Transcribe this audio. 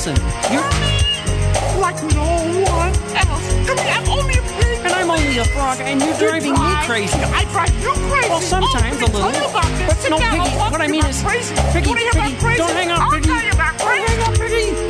Listen, you're... Like no one else. I mean, I'm only a pig. And I'm only a frog, and you're driving me crazy. I drive you crazy. Well, sometimes a little. Tell you about this. But no, Piggy, what I mean is... Crazy. Piggy, You wanna hear about Piggy, crazy? don't hang up, I'll Piggy. tell you about Don't crazy. hang up, Piggy.